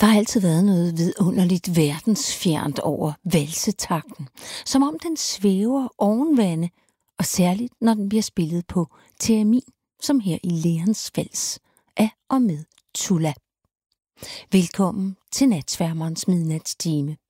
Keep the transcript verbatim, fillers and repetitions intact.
Der har altid været noget vidunderligt verdensfjernt over valsetakten, som om den svæver oven vande, og særligt når den bliver spillet på theremin, som her i Leons Vals, af og med Tulla. Velkommen til Natsværmerens midnatstime.